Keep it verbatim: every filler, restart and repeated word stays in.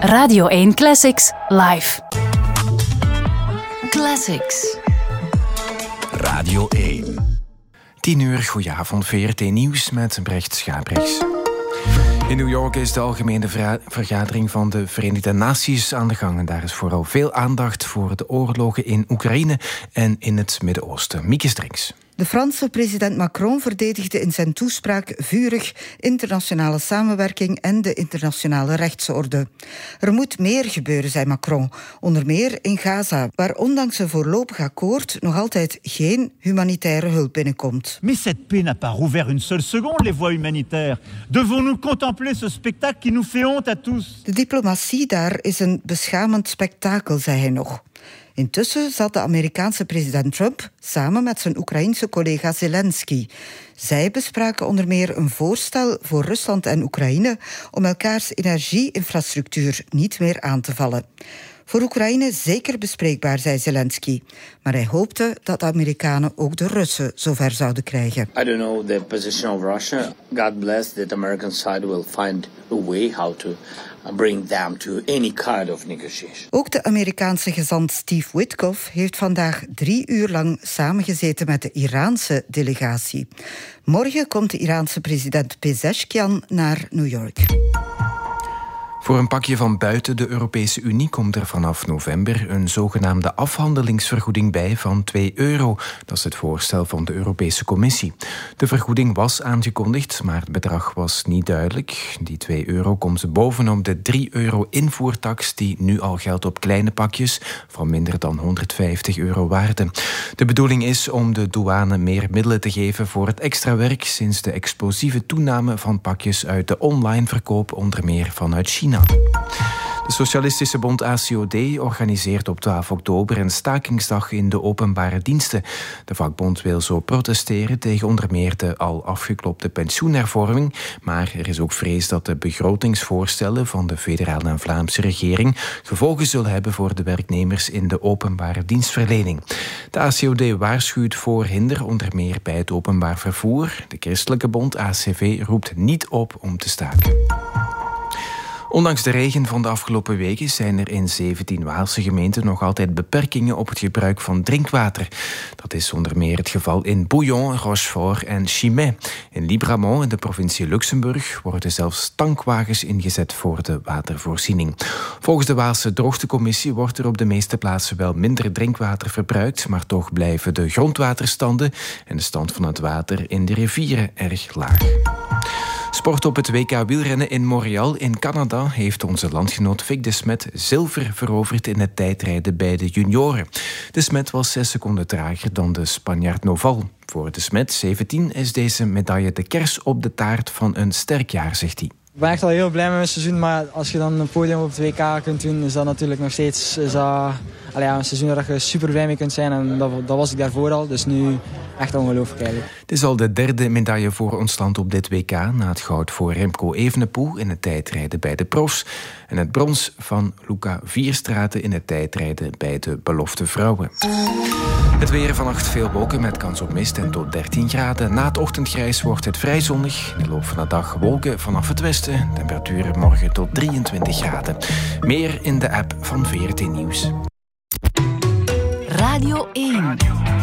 Radio één Classics live. Classics. Radio één. tien uur, goedenavond, V R T Nieuws met Brecht Schaprechts. In New York is de algemene vra- vergadering van de Verenigde Naties aan de gang. En daar is vooral veel aandacht voor de oorlogen in Oekraïne en in het Midden-Oosten. Mieke Strings. De Franse president Macron verdedigde in zijn toespraak vurig internationale samenwerking en de internationale rechtsorde. Er moet meer gebeuren, zei Macron, onder meer in Gaza, waar ondanks een voorlopig akkoord nog altijd geen humanitaire hulp binnenkomt. Mais cette paix n'a pas rouvert une seule seconde les voies humanitaires. Devons-nous contempler ce spectacle qui nous fait honte à tous? De diplomatie daar is een beschamend spektakel, zei hij nog. Intussen zat de Amerikaanse president Trump samen met zijn Oekraïense collega Zelensky. Zij bespraken onder meer een voorstel voor Rusland en Oekraïne om elkaars energieinfrastructuur niet meer aan te vallen. Voor Oekraïne zeker bespreekbaar, zei Zelensky. Maar hij hoopte dat de Amerikanen ook de Russen zover zouden krijgen. I don't know the position of Russia. God bless that the American side will find a way how to bring them to any kind of negotiation. Ook de Amerikaanse gezant Steve Witkoff heeft vandaag drie uur lang samengezeten met de Iraanse delegatie. Morgen komt de Iraanse president Pezeshkian naar New York. Voor een pakje van buiten de Europese Unie komt er vanaf november een zogenaamde afhandelingsvergoeding bij van twee euro. Dat is het voorstel van de Europese Commissie. De vergoeding was aangekondigd, maar het bedrag was niet duidelijk. Die twee euro komt bovenop de drie euro invoertax die nu al geldt op kleine pakjes van minder dan honderdvijftig euro waarde. De bedoeling is om de douane meer middelen te geven voor het extra werk sinds de explosieve toename van pakjes uit de online verkoop, onder meer vanuit China. De Socialistische Bond A C O D organiseert op twaalf oktober een stakingsdag in de openbare diensten. De vakbond wil zo protesteren tegen onder meer de al afgeklopte pensioenhervorming, maar er is ook vrees dat de begrotingsvoorstellen van de federale en Vlaamse regering gevolgen zullen hebben voor de werknemers in de openbare dienstverlening. De A C O D waarschuwt voor hinder, onder meer bij het openbaar vervoer. De Christelijke Bond A C V roept niet op om te staken. Ondanks de regen van de afgelopen weken zijn er in zeventien Waalse gemeenten nog altijd beperkingen op het gebruik van drinkwater. Dat is onder meer het geval in Bouillon, Rochefort en Chimay. In Libramont, in de provincie Luxemburg, worden zelfs tankwagens ingezet voor de watervoorziening. Volgens de Waalse Droogtecommissie wordt er op de meeste plaatsen wel minder drinkwater verbruikt, maar toch blijven de grondwaterstanden en de stand van het water in de rivieren erg laag. Sport op het W K wielrennen in Montreal in Canada heeft onze landgenoot Vic de Smet zilver veroverd in het tijdrijden bij de junioren. De Smet was zes seconden trager dan de Spanjaard Noval. Voor de Smet, zeventien, is deze medaille de kers op de taart van een sterk jaar, zegt hij. Ik ben echt al heel blij met mijn seizoen, maar als je dan een podium op het W K kunt doen, is dat natuurlijk nog steeds is dat, allee, ja, een seizoen waar je super blij mee kunt zijn. En dat, dat was ik daarvoor al, dus nu echt ongelooflijk eigenlijk. Het is al de derde medaille voor ons land op dit W K, na het goud voor Remco Evenepoel in het tijdrijden bij de profs en het brons van Luca Vierstraten in het tijdrijden bij de belofte vrouwen. Het weer: vannacht veel wolken met kans op mist en tot dertien graden. Na het ochtendgrijs wordt het vrij zonnig. In de loop van de dag wolken vanaf het westen. Temperaturen morgen tot drieëntwintig graden. Meer in de app van V R T Nieuws. Radio één.